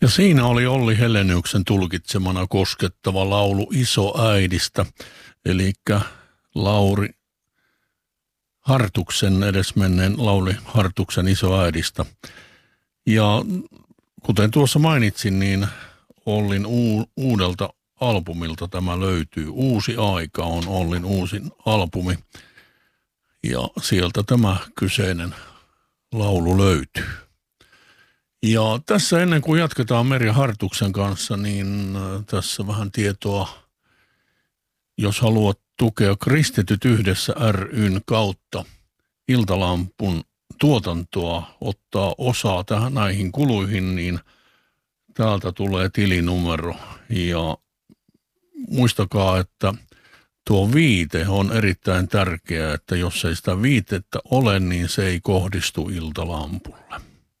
Ja siinä oli Olli Heleniuksen tulkitsemana koskettava laulu Isoäidistä, eli Lauri Hartuksen, edesmenneen Lauri Hartuksen Isoäidistä. Ja kuten tuossa mainitsin, niin Ollin uudelta albumilta tämä löytyy. Uusi aika on Ollin uusin albumi ja sieltä tämä kyseinen laulu löytyy. Ja tässä ennen kuin jatketaan Merja Hartuksen kanssa, niin tässä vähän tietoa, jos haluat tukea Kristityt yhdessä ry:n kautta Iltalampun tuotantoa, ottaa osaa näihin kuluihin, niin täältä tulee tilinumero. Ja muistakaa, että tuo viite on erittäin tärkeää, että jos ei sitä viitettä ole, niin se ei kohdistu Iltalampulle.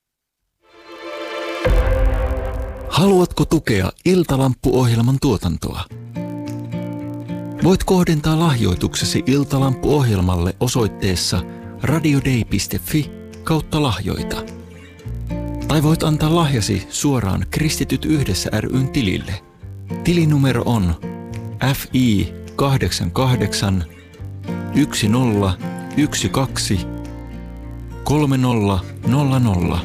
Haluatko tukea Iltalampu-ohjelman tuotantoa? Voit kohdentaa lahjoituksesi Iltalampu-ohjelmalle osoitteessa radiodei.fi/lahjoita. Tai voit antaa lahjasi suoraan Kristityt yhdessä ry:n tilille. Tilinumero on FI 88 1012 3000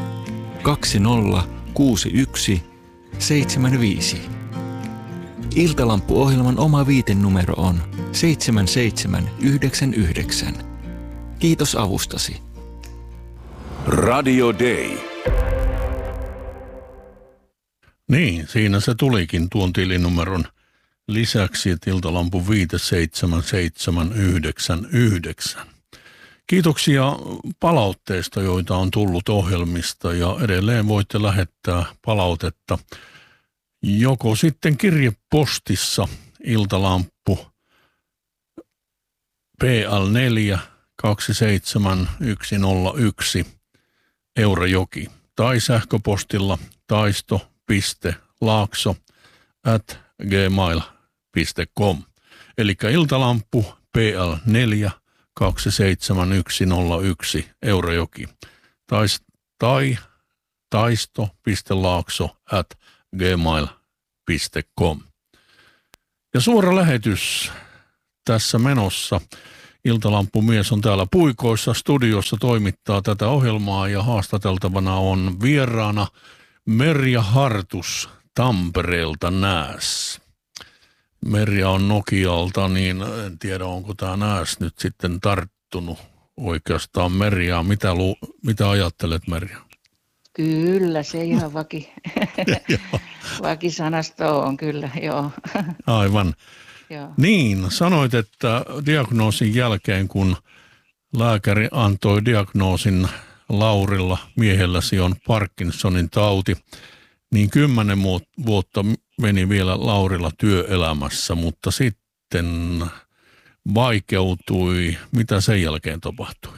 2061 75. Iltalampu-ohjelman oma viitenumero on 7799. Kiitos avustasi. Radio Day. Niin, siinä se tulikin tuon tilinumeron lisäksi, että Iltalampu viite 7799. Kiitoksia palautteista, joita on tullut ohjelmista, ja edelleen voitte lähettää palautetta joko sitten kirjepostissa Iltalampu PL4 27101 Eurajoki tai sähköpostilla taisto.laakso@gmail.com. Eli Iltalampu PL4 27101 Eurajoki tai taisto.laakso@gmail.com. Ja suora lähetys tässä menossa. Iltalampumies on täällä Puikoissa studiossa, toimittaa tätä ohjelmaa ja haastateltavana on vieraana Merja Hartus Tampereelta Nääs. Merja on Nokialta, niin en tiedä onko tämä Nääs nyt sitten tarttunut oikeastaan Merjaa. Mitä ajattelet, Merja? Kyllä, se ihan vakisanasto on kyllä, joo. Aivan. Joo. Niin, sanoit, että diagnoosin jälkeen, kun lääkäri antoi diagnoosin Laurilla, miehelläsi on Parkinsonin tauti, niin 10 vuotta meni vielä Laurilla työelämässä, mutta sitten vaikeutui. Mitä sen jälkeen tapahtui?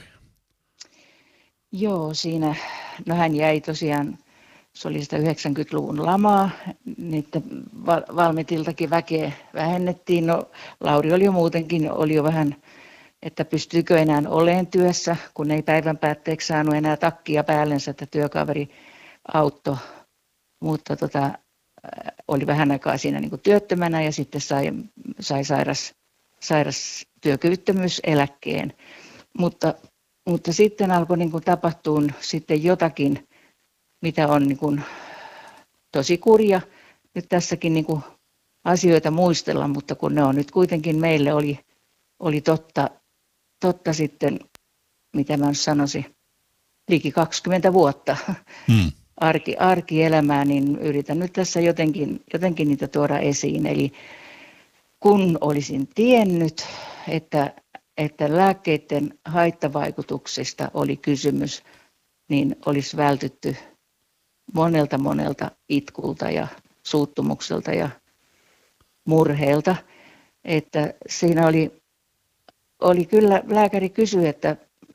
Joo, siinä, no hän jäi tosiaan, se oli sitä 90-luvun lamaa, niiden Valmetiltakin väkeä vähennettiin. No, Lauri oli jo muutenkin, oli jo vähän, että pystyykö enää olemaan työssä, kun ei päivän päätteeksi saanut enää takkia päällensä, että työkaveri auttoi. Mutta oli vähän aikaa siinä niin kuin työttömänä ja sitten sai sairastyökyvyttömyyseläkkeen. Mutta sitten alkoi niin kuin tapahtua sitten jotakin, mitä on niin kuin tosi kurja nyt tässäkin niin kuin asioita muistella, mutta kun ne on nyt kuitenkin meille oli totta sitten, mitä mä sanoisin, liki 20 vuotta arkielämää, niin yritän nyt tässä jotenkin niitä tuoda esiin. Eli kun olisin tiennyt, että lääkkeiden haittavaikutuksista oli kysymys, niin olisi vältytty monelta itkulta ja suuttumukselta ja murheelta. Että siinä oli kyllä, lääkäri kysyi, että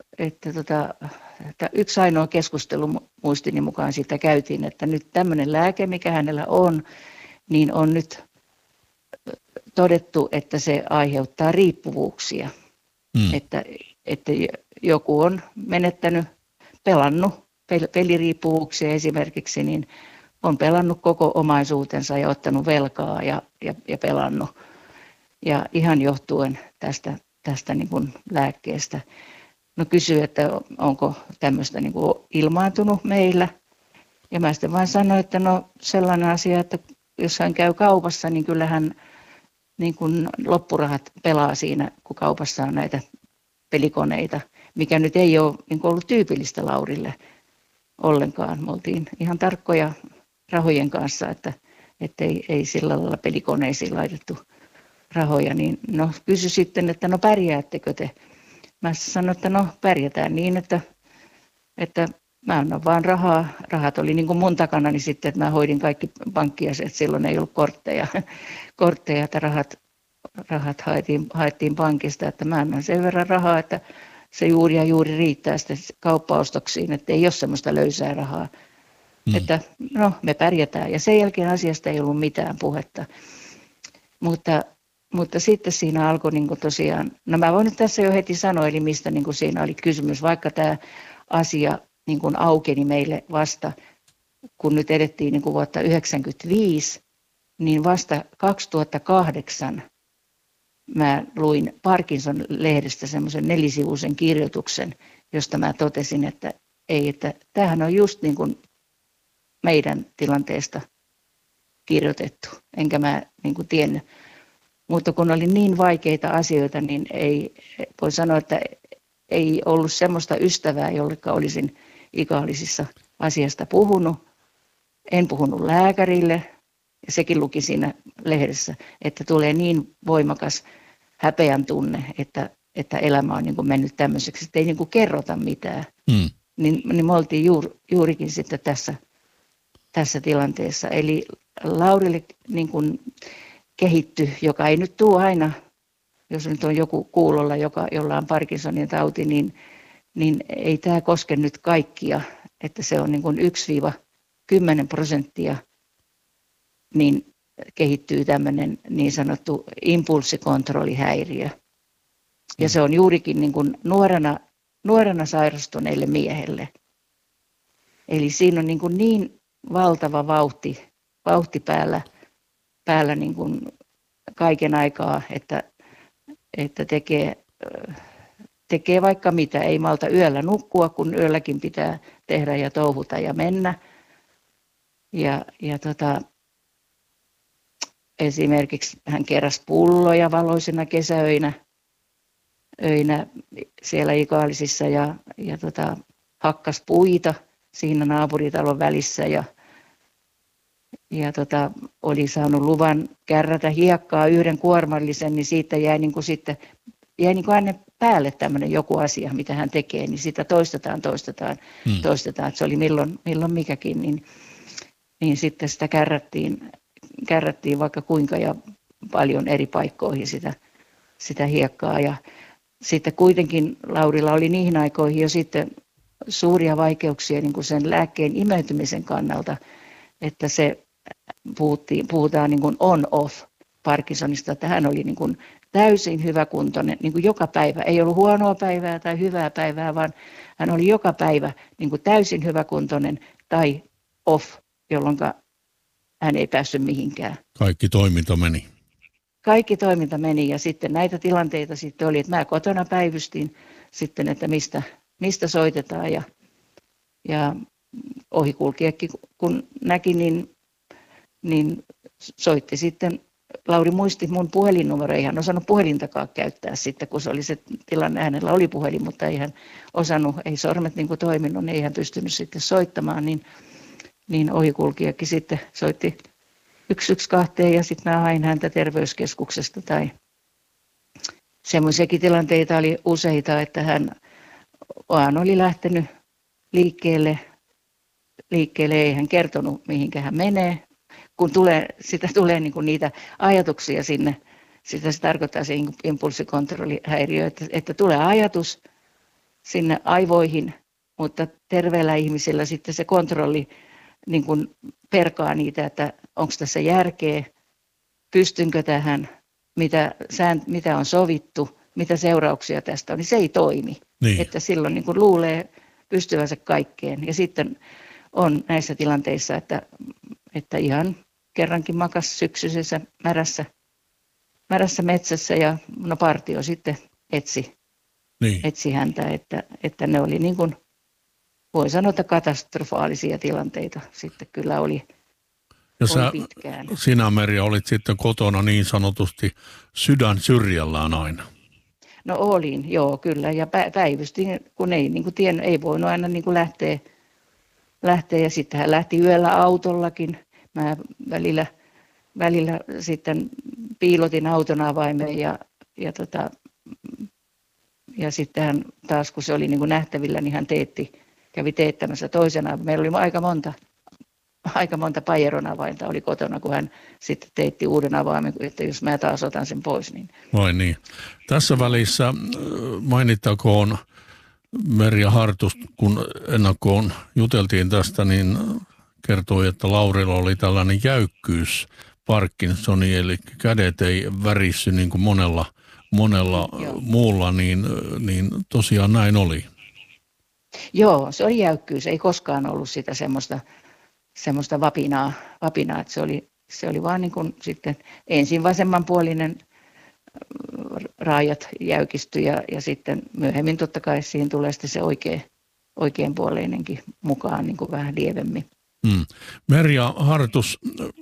yksi ainoa keskustelu muistini mukaan siitä käytiin, että nyt tämmöinen lääke, mikä hänellä on, niin on nyt todettu, että se aiheuttaa riippuvuuksia. Että joku on pelannut peliriippuvuuksia esimerkiksi, niin on pelannut koko omaisuutensa ja ottanut velkaa ja pelannut. Ja ihan johtuen tästä niin kuin lääkkeestä. No kysyi, että onko tämmöistä niin kuin ilmaantunut meillä. Ja mä sitten vaan sanoin, että no sellainen asia, että jos hän käy kaupassa, niin kyllähän niin kuin loppurahat pelaa siinä, kun kaupassa on näitä pelikoneita, mikä nyt ei ole niin kuin ollut tyypillistä Laurille ollenkaan. Me oltiin ihan tarkkoja rahojen kanssa, että ei sillä lailla pelikoneisiin laitettu rahoja. Niin no kysy sitten, että no pärjäättekö te? Mä sanoin, että no pärjätään niin, että mä annan vaan rahaa. Rahat oli niin kuin mun takana, niin sitten, että mä hoidin kaikki pankkiasiat. Silloin ei ollut kortteja että rahat haettiin pankista. Että mä annan sen verran rahaa, että se juuri ja juuri riittää sitten kauppaostoksiin, että ei ole semmoista löysää rahaa. Että no me pärjätään. Ja sen jälkeen asiasta ei ollut mitään puhetta. Mutta sitten siinä alkoi niin kuin tosiaan, no mä voin nyt tässä jo heti sanoa, eli mistä niin kuin siinä oli kysymys, vaikka tämä asia niin kuin aukeni meille vasta, kun nyt edettiin niin kuin vuotta 1995, niin vasta 2008 mä luin Parkinson-lehdestä semmoisen 4-sivuisen kirjoituksen, josta mä totesin, että tämähän on just niin kuin meidän tilanteesta kirjoitettu, enkä mä niin kuin tiennyt. Mutta kun oli niin vaikeita asioita, niin voi sanoa, että ei ollut semmoista ystävää, jolleka olisin ikaalisissa asiasta puhunut. En puhunut lääkärille, ja sekin luki siinä lehdessä, että tulee niin voimakas häpeän tunne, että elämä on niin kuin mennyt tämmöiseksi, että ei niin kuin kerrota mitään. Niin me oltiin juurikin sitten tässä tilanteessa. Eli Laurille niin kuin kehittyi, joka ei nyt tule aina, jos nyt on joku kuulolla, jolla on Parkinsonin tauti, niin ei tämä koske nyt kaikkia, että se on niin kuin 1-10% niin kehittyy tämmöinen niin sanottu impulssikontrollihäiriö. Ja se on juurikin niin kuin nuorena sairastuneelle miehelle. Eli siinä on niin valtava vauhti päällä niin kuin kaiken aikaa, että tekee vaikka mitä. Ei malta yöllä nukkua, kun yölläkin pitää tehdä ja touhuta ja mennä. Ja esimerkiksi hän keräsi pulloja valoisina kesäöinä siellä Ikaalisissa ja hakkas puita siinä naapuritalon välissä ja oli saanut luvan kärrätä hiekkaa yhden kuormallisen, niin siitä jäi niin kuin aina päälle tämmöinen joku asia, mitä hän tekee, niin sitä toistetaan, että se oli milloin mikäkin, niin sitten sitä kärrättiin vaikka kuinka ja paljon eri paikkoihin sitä hiekkaa. Ja sitten kuitenkin Laurilla oli niihin aikoihin jo sitten suuria vaikeuksia niin kuin sen lääkkeen imeytymisen kannalta, että se puhutaan niin kuin on-off Parkinsonista, että hän oli niin kuin täysin hyväkuntoinen niin kuin joka päivä. Ei ollut huonoa päivää tai hyvää päivää, vaan hän oli joka päivä niin kuin täysin hyväkuntoinen tai off, jolloin hän ei päässyt mihinkään. Kaikki toiminta meni ja sitten näitä tilanteita sitten oli, että mä kotona päivystin sitten, että mistä soitetaan ja ohikulkijakin kun näki, niin soitti sitten. Lauri muisti mun puhelinnumero, ei hän osannut puhelintakaan käyttää sitten, kun se oli se tilanne, hänellä oli puhelin, mutta ei hän osannut, ei sormet niin kuin toiminut, niin ei hän pystynyt sitten soittamaan, niin ohikulkijakin sitten soitti 112 ja sitten mä hain häntä terveyskeskuksesta tai semmoisiakin tilanteita oli useita, että hän vaan oli lähtenyt liikkeelle, ei hän kertonut mihinkä hän menee. Kun tulee niin kuin niitä ajatuksia sinne, sitä se tarkoittaa se impulssikontrollihäiriö, että tulee ajatus sinne aivoihin, mutta terveellä ihmisellä sitten se kontrolli niin kuin perkaa niitä, että onko tässä järkeä, pystynkö tähän, mitä on sovittu, mitä seurauksia tästä on, niin se ei toimi. Niin. Että silloin niin kuin luulee pystyvänsä kaikkeen ja sitten on näissä tilanteissa, että että ihan kerrankin makas syksyisessä märässä metsässä ja no partio sitten etsi häntä, että ne oli niin kuin, voi sanoa, että katastrofaalisia tilanteita sitten kyllä oli pitkään. Sinä, Merja, olit sitten kotona niin sanotusti sydän syrjällään aina. No olin, joo kyllä, ja päivystin, kun ei niin kuin tiennyt, ei voinut aina niin kuin lähteä ja sitten hän lähti yöllä autollakin. Mä välillä sitten piilotin auton avaimen ja sitten hän taas, kun se oli niin kuin nähtävillä, niin hän kävi teettämässä toisena. Meillä oli aika monta Pajeron avainta oli kotona, kun hän sitten teetti uuden avaimen, että jos mä taas otan sen pois. Niin. Vai niin. Tässä välissä mainittakoon Merja Hartus, kun ennakkoon juteltiin tästä, niin kertoi, että Laurilla oli tällainen jäykkyys Parkinsoni, eli kädet ei värissy niin kuin monella muulla, niin tosiaan näin oli. Joo, se oli jäykkyys. Ei koskaan ollut sitä semmoista vapinaa, että se oli vaan niin kuin sitten ensin vasemmanpuolinen raajat jäykistyi ja sitten myöhemmin totta kai siihen tulee sitten se oikeanpuoleinenkin mukaan niin kuin vähän lievemmin. Merja Hartus,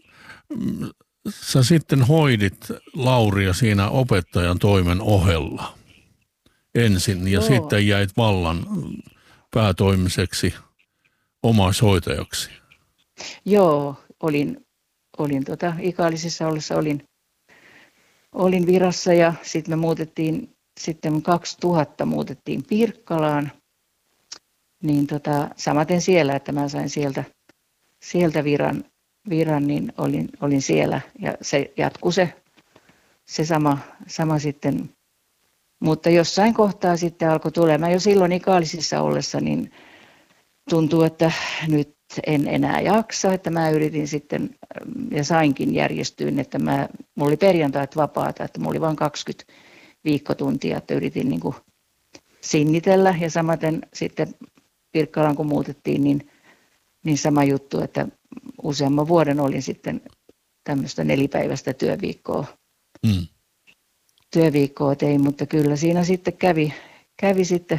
sä sitten hoidit Lauria siinä opettajan toimen ohella ensin ja sitten jäit vallan päätoimiseksi omaishoitajaksi. Joo, olin Ikaalisissa ollessa olin virassa ja sitten me muutettiin, sitten 2000 muutettiin Pirkkalaan, niin samaten siellä, että mä sain sieltä viran, niin olin siellä ja se jatkui se sama sitten, mutta jossain kohtaa sitten alkoi tulemaan, jo silloin Ikaalisissa ollessa, niin tuntuu, että nyt en enää jaksa, että mä yritin sitten ja sainkin järjestyyn, että mulla oli perjantait vapaata, että mulla oli vain 20 viikkotuntia, että yritin niin kuin sinnitellä ja samaten sitten Pirkkalaan kun muutettiin, niin sama juttu, että useamman vuoden olin sitten tämmöistä 4-päiväistä työviikkoa tein, mutta kyllä siinä sitten kävi sitten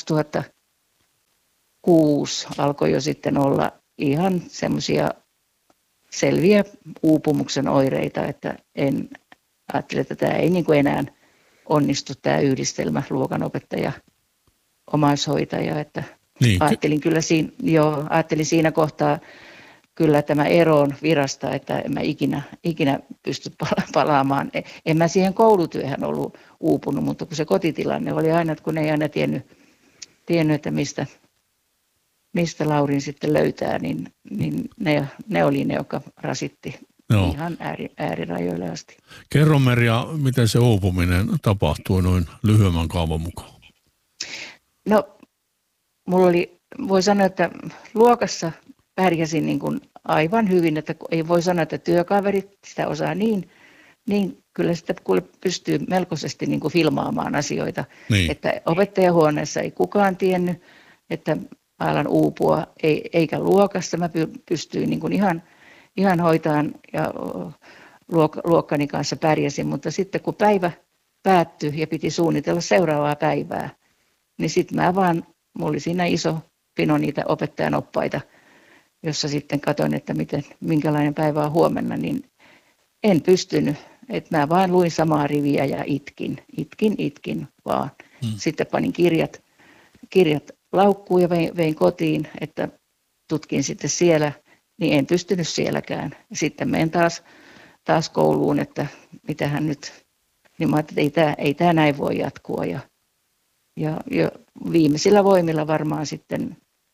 2006 alkoi jo sitten olla ihan semmoisia selviä uupumuksen oireita, että ajattelin, että tämä ei niin kuin enää onnistu tämä yhdistelmä luokanopettaja omaishoitaja, että niin. Ajattelin siinä kohtaa kyllä tämä eroon virasta, että en mä ikinä pysty palaamaan. En mä siihen koulutyöhön ollut uupunut, mutta kun se kotitilanne oli aina, että kun ei aina tiennyt että mistä Laurin sitten löytää, niin ne oli ne, jotka rasitti ihan äärirajoille asti. Kerro Merja, miten se uupuminen tapahtui noin lyhyemmän kaavan mukaan? No, voi sanoa, että luokassa pärjäsin niin kuin aivan hyvin, että ei voi sanoa, että työkaverit sitä osaa niin kyllä sitä pystyy melkoisesti niin kuin filmaamaan asioita, niin. Että opettajahuoneessa ei kukaan tiennyt, että alan uupua, eikä luokassa. Mä pystyin niin kuin ihan hoitamaan ja luokkani kanssa pärjäsin, mutta sitten kun päivä päättyi ja piti suunnitella seuraavaa päivää, niin sitten mulla oli siinä iso pino niitä opettajan oppaita, jossa sitten katsoin, että minkälainen päivä on huomenna, niin en pystynyt. Että mä vaan luin samaa riviä ja itkin vaan. Sitten panin kirjat laukkuun ja vein kotiin, että tutkin sitten siellä, niin en pystynyt sielläkään. Sitten menen taas kouluun, että mitähän nyt, niin mä ajattelin, että ei tämä näin voi jatkua. Ja viimeisillä voimilla varmaan sitten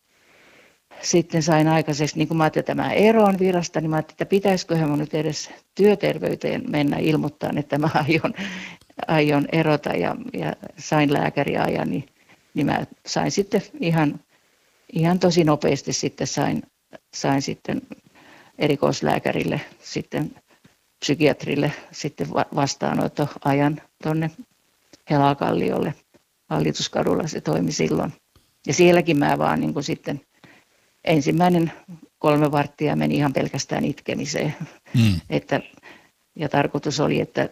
sain aikaiseksi, niin kun mä ajattelin, että mä eroon virasta, niin mä ajattelin, että pitäisiköhän mun nyt edes työterveyteen mennä ilmoittaa, että mä aion erota ja sain lääkäriajan, niin mä sain sitten ihan tosi nopeasti sitten sain sitten erikoislääkärille, sitten psykiatrille sitten vastaanottoajan tuonne Helakalliolle Hallituskadulla se toimi silloin. Ja sielläkin mä vaan niin kuin sitten ensimmäinen 3 varttia meni ihan pelkästään itkemiseen. Ja tarkoitus oli, että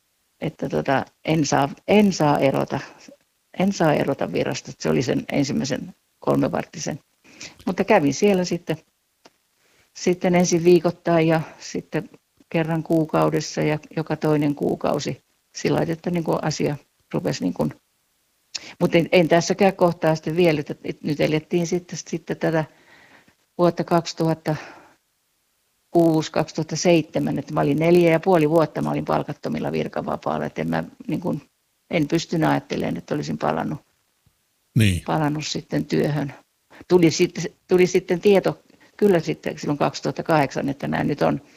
en saa erota virasta. Se oli sen ensimmäisen 3-varttisen. Mutta kävin siellä sitten ensin viikoittain ja sitten kerran kuukaudessa ja joka toinen kuukausi sillä lailla, että niin kuin asia rupesi niin kuin. Mutta en tässäkään kohtaa sitten vielä, että nyt elettiin sitten tätä vuotta 2006-2007, että mä olin 4,5 vuotta mä olin palkattomilla virkavapaalla, että en pystynyt ajattelemaan, että olisin palannut sitten työhön. Tuli sitten tieto, kyllä sitten silloin 2008, että nämä nyt on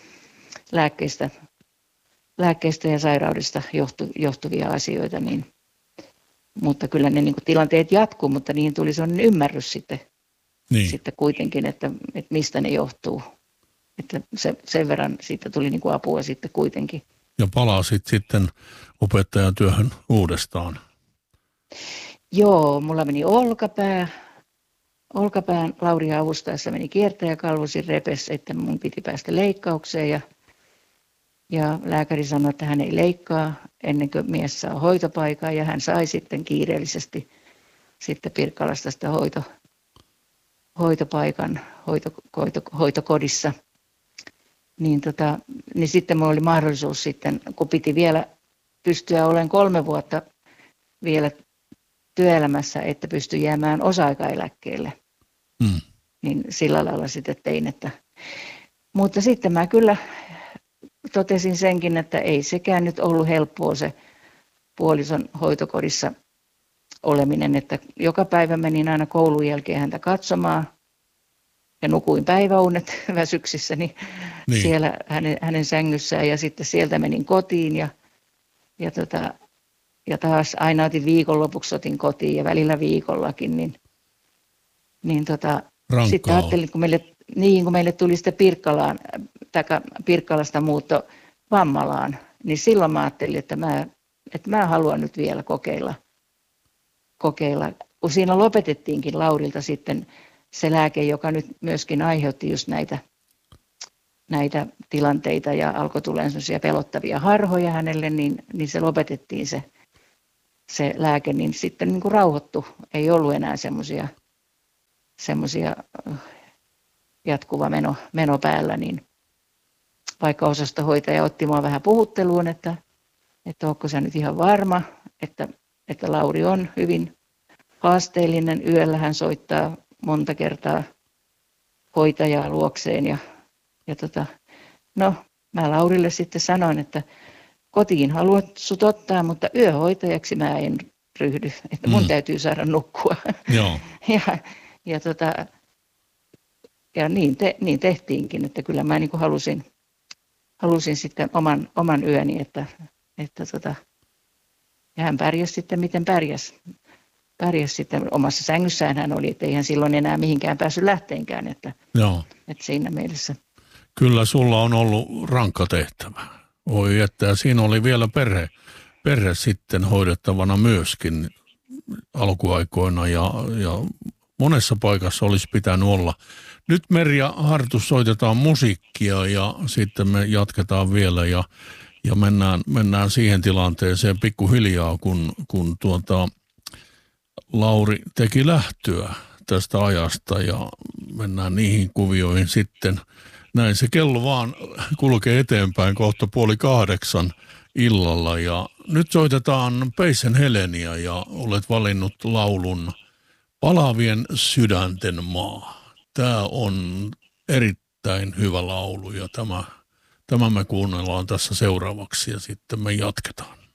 lääkkeistä ja sairaudesta johtuvia asioita, mutta kyllä ne niin kuin tilanteet jatkuu, mutta niihin tuli sellainen ymmärrys sitten kuitenkin, että mistä ne johtuu. Että sen verran siitä tuli niin kuin apua sitten kuitenkin. Ja palasit sitten opettajan työhön uudestaan. Joo, mulla meni olkapään Lauria avustaessa meni kiertäjäkalvosin repes, että mun piti päästä leikkaukseen ja lääkäri sanoi, että hän ei leikkaa ennen kuin mies saa hoitopaikan ja hän sai sitten kiireellisesti sitten Pirkkalasta sitä hoitopaikan hoitokodissa. Niin sitten minulla oli mahdollisuus sitten, kun piti vielä pystyä olemaan 3 vuotta vielä työelämässä, että pystyi jäämään osa-aikaeläkkeelle. Niin sillä lailla sitten tein, mutta sitten mä kyllä totesin senkin, että ei sekään nyt ollut helppoa se puolison hoitokodissa oleminen, että joka päivä menin aina koulun jälkeen häntä katsomaan ja nukuin päiväunet väsyksissäni siellä hänen sängyssään ja sitten sieltä menin kotiin ja taas aina otin viikonlopuksi otin kotiin ja välillä viikollakin, sitten ajattelin, kun meille tuli sitten Pirkkalasta muutto Vammalaan, niin silloin mä ajattelin, että mä haluan nyt vielä kokeilla. Kun siinä lopetettiinkin Laurilta sitten se lääke, joka nyt myöskin aiheutti just näitä tilanteita ja alkoi tulemaan sellaisia pelottavia harhoja hänelle, niin se lopetettiin se lääke, niin sitten niin kuin rauhoittui. Ei ollut enää semmoisia jatkuva meno päällä, niin vaikka osastohoitaja otti mua vähän puhutteluun, että onko sä nyt ihan varma, että Lauri on hyvin haasteellinen. Yöllä hän soittaa monta kertaa hoitajaa luokseen mä Laurille sitten sanoin, että kotiin haluat sut ottaa, mutta yöhoitajaksi mä en ryhdy, että mun täytyy saada nukkua. Joo. Ja niin tehtiinkin, että kyllä mä niin kuin halusin sitten oman yöni, ja hän pärjäsi sitten miten pärjäsi sitten omassa sängyssään hän oli, että ei hän silloin enää mihinkään päässyt lähteenkään, että siinä mielessä. Kyllä sulla on ollut rankka tehtävä. Voi että siinä oli vielä perhe sitten hoidettavana myöskin alkuaikoina ja monessa paikassa olisi pitänyt olla. Nyt Merja Hartus soitetaan musiikkia ja sitten me jatketaan vielä ja mennään siihen tilanteeseen pikkuhiljaa, kun Lauri teki lähtöä tästä ajasta ja mennään niihin kuvioihin sitten. Näin se kello vaan kulkee eteenpäin kohta 7:30 illalla ja nyt soitetaan Peisen Heleniä ja olet valinnut laulun Palavien sydänten maa. Tämä on erittäin hyvä laulu ja tämä me kuunnellaan tässä seuraavaksi ja sitten me jatketaan.